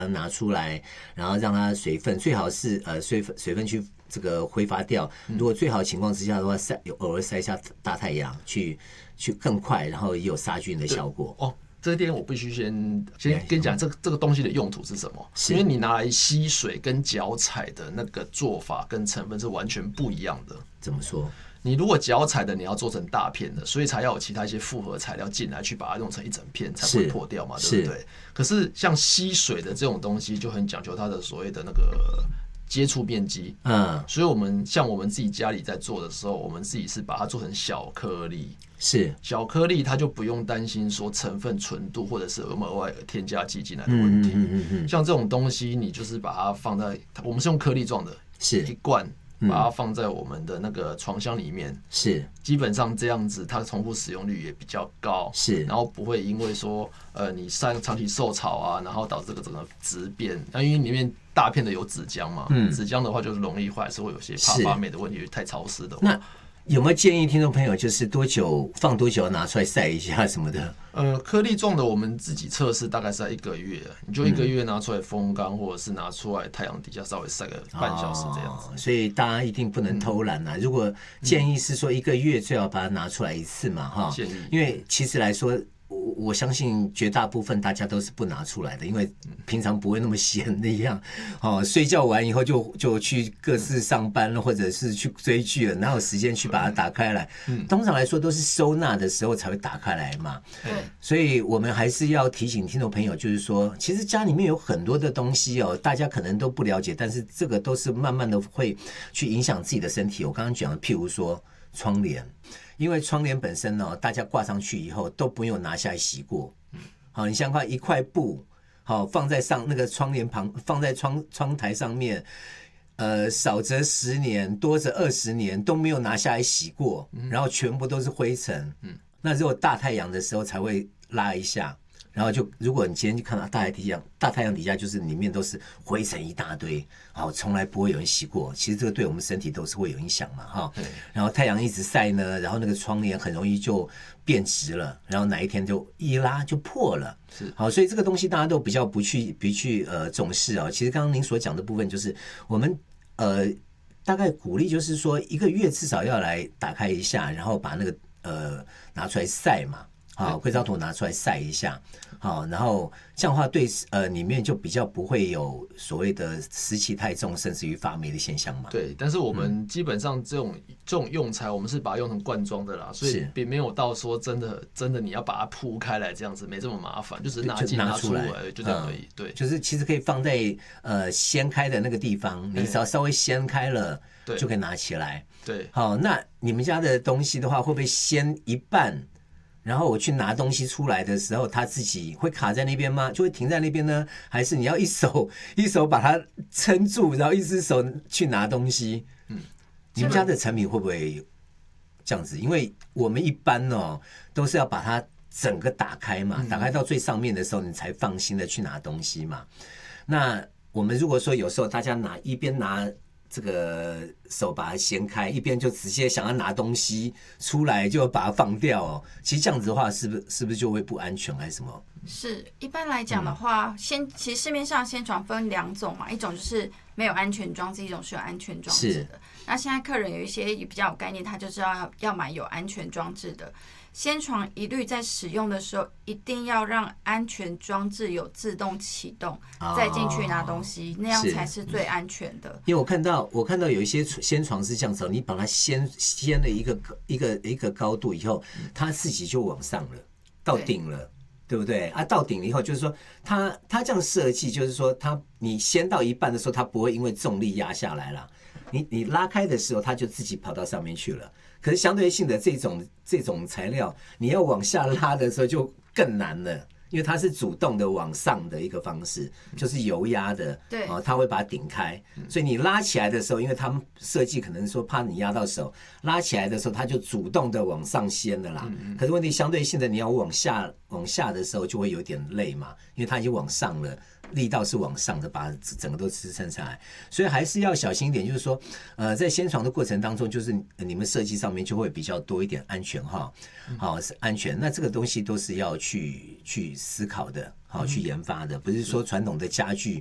拿出来，然后让它水分最好是水分去这个挥发掉。如果最好情况之下的话，偶尔晒一下大太阳，去更快，然后也有杀菌的效果。 哦，这点我必须先跟你讲，这个东西的用途是什么？因为你拿来吸水跟脚踩的那个做法跟成分是完全不一样的。 怎么说？ 你如果脚踩的，你要做成大片的，所以才要有其他一些复合材料进来，去把它弄成一整片，才不会破掉嘛，对不对？可是像吸水的这种东西，就很讲究它的所谓的那个接触面积。所以我们自己家里在做的时候，我们自己是把它做成小颗粒。 是小颗粒，它就不用担心说成分纯度或者是有没有额外添加剂进来的问题。像这种东西，你就是把它放在，我们是用颗粒状的， 是一罐。把它放在我们的那个床箱里面， 是基本上这样子，它重复使用率也比较高， 是， 然后不会因为说你长期受潮啊，然后导致这个整个质变，因为里面大片的有纸浆嘛，纸浆的话就是容易坏，是会有些怕发霉的问题，太潮湿的话。 那有没有建议听众朋友就是放多久拿出来晒一下什么的？ 颗粒状的我们自己测试大概是在1个月，你就1个月拿出来风干，或者是拿出来太阳底下稍微晒个半小时这样子。 所以大家一定不能偷懒啊！如果建议是说1个月最好把它拿出来一次嘛，哈，因为其实来说。我相信绝大部分大家都是不拿出来的，因为平常不会那么闲的一样。睡觉完以后就去各自上班了，或者是去追剧了，哪有时间去把它打开来？通常来说都是收纳的时候才会打开来嘛。所以我们还是要提醒听众朋友，就是说，其实家里面有很多的东西哦，大家可能都不了解，但是这个都是慢慢的会去影响自己的身体。我刚刚讲的，譬如说窗帘。因为窗帘本身呢，大家挂上去以后都不用拿下来洗过。好，你想想看，一块布，好放在那个窗帘旁，放在窗台上面，少则10年，多则20年都没有拿下来洗过，然后全部都是灰尘。那只有大太阳的时候才会拉一下。然后如果你今天去看到大太阳底下，就是里面都是灰尘一大堆，好，从来不会有人洗过。其实这个对我们身体都是会有影响嘛，哈。然后太阳一直晒呢，然后那个窗帘很容易就变直了，然后哪一天就一拉就破了。好，所以这个东西大家都比较不去重视啊。其实刚刚您所讲的部分，就是我们大概鼓励就是说1个月至少要来打开一下，然后把那个拿出来晒嘛。好，硅藻土拿出来晒一下，好，然后这样的话对里面就比较不会有所谓的湿气太重，甚至于发霉的现象嘛。 对，但是我们基本上这种用材，我们是把它用成罐装的啦，所以并没有到说真的你要把它铺开来这样子，没这么麻烦，就只是拿出来，就这样而已。对， 就是其实可以放在掀开的那个地方，你只要稍微掀开了，就可以拿起来。 对， 好，那你们家的东西的话，会不会掀一半？然后我去拿东西出来的时候，它自己会卡在那边吗？就会停在那边呢？还是你要一手把它撑住，然后一只手去拿东西？你们家的产品会不会这样子？因为我们一般都是要把它整个打开嘛，打开到最上面的时候，你才放心的去拿东西嘛。那我们如果说有时候大家一边拿这个手把它掀开，一边就直接想要拿东西出来就把它放掉其实这样子的话是不是就会不安全还是什么？ 是，一般来讲的话，其实市面上掀床分2种嘛，一种就是没有安全装置，一种是有安全装置的。那现在客人有一些比较有概念，他就知道要买有安全装置的。掀床一律在使用的时候，一定要让安全装置有自动启动，再进去拿东西，那样才是最安全的。 因为我看到有一些掀床是这样子，你把它掀了一个高度以后，它自己就往上了，到顶了。对不对啊？到顶了以后，就是说它这样设计，就是说你掀到一半的时候，它不会因为重力压下来了。你拉开的时候，它就自己跑到上面去了。可是相对性的这种材料，你要往下拉的时候就更难了。因为它是主动的往上的一个方式，就是油压的， 对， 它会把它顶开，所以你拉起来的时候，因为他们设计可能说怕你压到手，拉起来的时候它就主动的往上掀的啦。可是问题相对性的，你要往下的时候就会有点累嘛，因为它已经往上了， 力道是往上的，把整个都支撑下来。所以还是要小心一点，就是说，在掀床的过程当中，就是你们设计上面就会比较多一点安全哈，好是安全。那这个东西都是要去思考的，好去研发的，不是说传统的家具